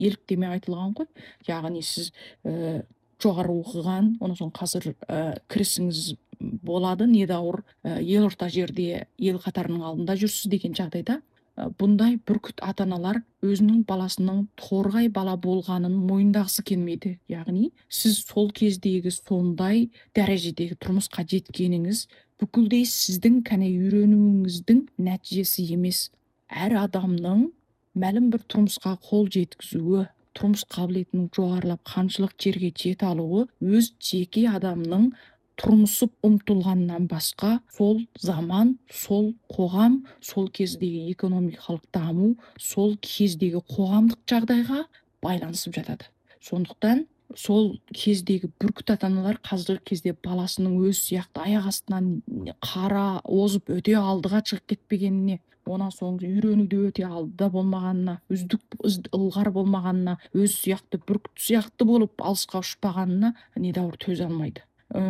еліктеме айтылған ғой. Яғни сіз жоғары оқыған, онан соң қазір кірісіңіз болады, недәуір елорта жерде ел қатарының алдында жүрсіз деген жағдайда бұндай бүркіт ата-аналар өзінің баласының торғай бала болғанын мойындағысы келмейді. Яғни сіз сол кездегі сондай дәрежедегі тұрмысқа жеткеніңіз бүкілдей сіздің кәне үйренуіңіздің нәтижесі емес. Әр адамның мәлім бір тұрмысқа қол жеткізуі, тұрмыс қабілетінің жоғарылап қаншылық жерге жете алуы өз жеке адамның тұрмысып ұмтылғаннан басқа сол заман, сол қоғам, сол кездегі экономикалық даму, сол кездегі қоғамдық жағдайға байланысып жатады. Сондықтан сол кездегі бүркіт ата-аналар қазіргі кезде баласының өз сияқты аяқ астынан қара озып өте алдыға шығып кетпегеніне, онан соң үйренуде өте алдыда болмағанына, ылғар болмағанына, өз сияқты бүркіт сияқты болып алысқа ұшпағанына недәуір төзе алмайды.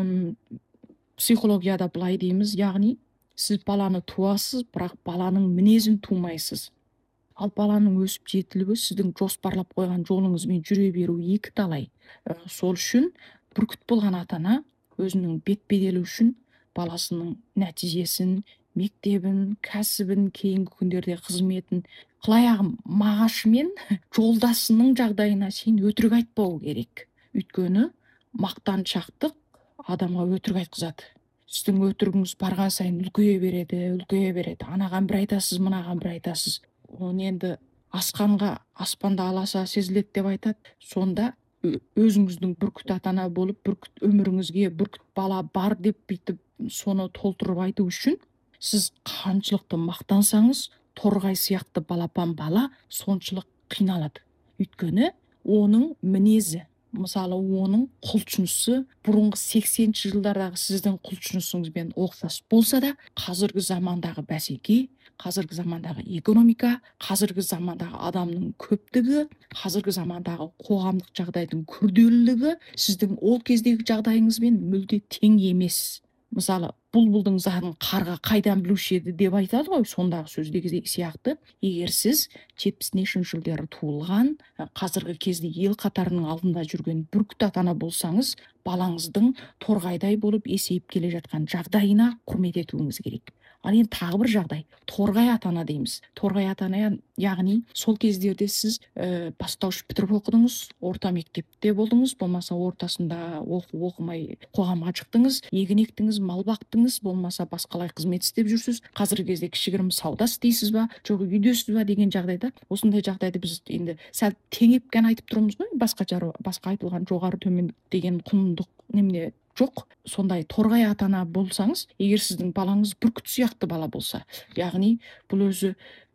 Психологияда былай дейміз, яғни сіз баланы туасыз, бірақ баланың мінезін тумайсыз. Ал баланың өсіп жетілуі сіздің жоспарлап қойған жолыңызбен жүре беру екі талай. Сол үшін бүркіт болған ата-ана өзінің бет-беделі үшін баласының нәтижесін, мектебін, кәсібін, кейінгі күндерде қызметін, қылаяғым мағашымен жолдасының жағдайына сен өтірік айтпау керек. Өйткені мақтаншақтық адамға өтірік айтқызады. Сіздің өтірігіңіз барған сайын үлкейе береді. Анаған бір айтасыз, мынаған бір айтасыз. Оны енді асқанға аспанда аласа сезіледі деп айтады. Сонда өзіңіздің бүркіт ата-ана болып, бүркіт өміріңізге бүркіт бала бар деп бүйтіп соны толтырып айту үшін сіз қаншылықты мақтансаңыз, торғай сияқты балапан бала соншылық қиналады. Өйткені оның мінезі, мысалы оның құлшынысы бұрынғы 80-ші жылдардағы сіздің құлшынысыңызбен ұқсас болса да, қазіргі замандағы бәсеке, қазіргі замандағы экономика, қазіргі замандағы адамның көптігі, қазіргі замандағы қоғамдық жағдайдың күрделілігі сіздің ол кездегі жағдайыңызбен мүлде тең емес. Мысалы, бұлбұлдың зарын қарға қайдан білуші еді деп айтады ғой, сондағы сөздегі сияқты. Егер сіз 70-ші жылдары туылған, қазіргі кезде ел қатарының алдында жүрген бүркіт ата-ана болсаңыз, балаңыздың торғайдай болып есейіп келе жатқан жағдайына құрмет етуіңіз керек. Ал енді тағы бір жағдай, торғай ата-ана дейміз. Торғай ата-ана, яғни сол кездерде сіз бастауыш бітіріп оқыдыңыз, орта мектепте болдыңыз, болмаса ортасында оқымай қоғамға шықтыңыз, егін ектіңіз, мал бақтыңыз, болмаса басқалай қызмет істеп жүрсіз. Қазіргі кезде кішігірім сауда істейсіз ба, жоқ үйдесіз ба деген жағдайда, осындай жағдайды біз енді сәл теңеп қана айтып тұрмыз ғой, басқа айтылған жоғары төмен деген құндық немене жоқ. Сондай торғай ата-ана болсаңыз, егер сіздің балаңыз бүркіт сияқты бала болса, яғни бұл өзі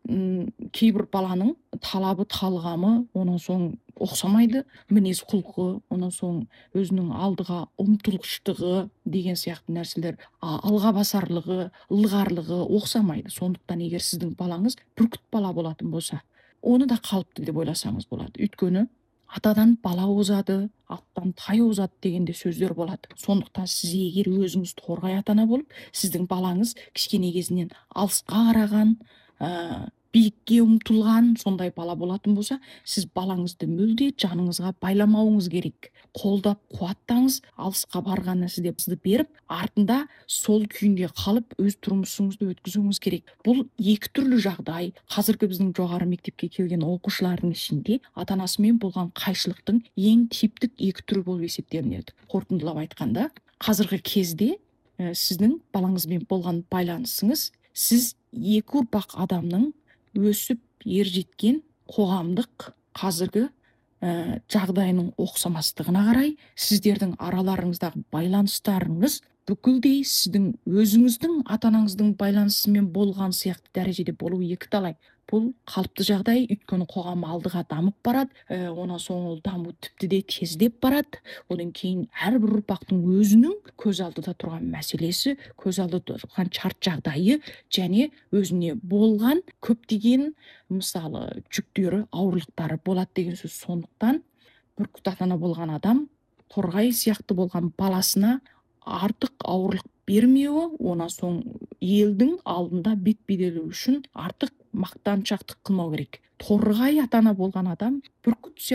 кейбір баланың талабы, талғамы, онан соң ұқсамайды, мінез құлқы, онан соң өзінің алдыға ұмтылғыштығы деген сияқты нәрселер, алға басарлығы, ылғарлығы ұқсамайды. Сондықтан егер сіздің балаңыз бүркіт бала болатын болса, оны да қалыпты деп ойласаңыз болады. Өйткені атадан бала озады, аттан тай озады дегенде сөздер болады. Сондықтан сіз егер өзіңіз торғай ата-ана болып, сіздің балаңыз кішкене кезінен алысқа қараған, биікке ұмтылған сондай бала болатын болса, сіз балаңызды мүлде жаныңызға байламауыңыз керек. Қолдап, қуаттаңыз, алысқа барғанына сізді беріп, артында сол күйінде қалып, өз тұрмысыңызды өткізуіңіз керек. Бұл екі түрлі жағдай. Қазіргі біздің жоғары мектепке келген оқушылардың ішінде ата-анасымен болған қайшылықтың ең типтік екі түрі болып есептелінеді. Қорытындылап айтқанда, қазіргі кезде сіздің балаңызбен болған байланысыңыз, сіз екі ұрпақ адамның өсіп ержеткен қоғамдық қазіргі жағдайының ұқсамастығына қарай сіздердің араларыңыздағы байланыстарыңыз бүкілдей сіздің өзіңіздің ата-анаңыздың байланысымен болған сияқты дәрежеде болу екі талай. Бұл қалыпты жағдай, өйткені қоғам алдыға дамып барады, онан соң ол даму тіпті де тездеп барады. Одан кейін әрбір ұрпақтың өзінің көз алдыда тұрған мәселесі, көз алдыда тұрған шарт жағдайы және өзіне болған көптеген мысалы жүктері, ауырлықтары болады деген сөз. Сондықтан бүркіт ата-ана болған адам торғай сияқты болған баласына артық ауырлық бермеуі, онан соң елдің алдында бет-беделі үшін артық мақтаншақтық қылмау керек. Торғай ата ана болған адам бүркіт